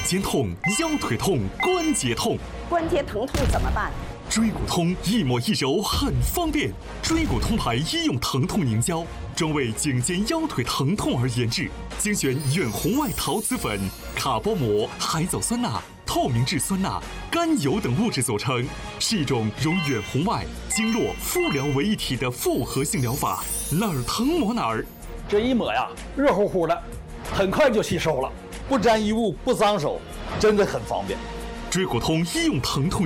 肩痛、腰腿痛、关节痛。 关节疼痛怎么办？ 椎骨通一抹一揉很方便。椎骨通牌医用疼痛凝胶，专为颈肩腰腿疼痛而研制，精选远红外陶瓷粉、卡波膜、海藻酸钠、透明质酸钠、甘油等物质组成，是一种融远红外、经络、敷疗为一体的复合性疗法，哪儿疼抹哪儿。 这一抹呀，热乎乎的，很快就吸收了，不沾衣物，不脏手，真的很方便。 椎骨通医用疼痛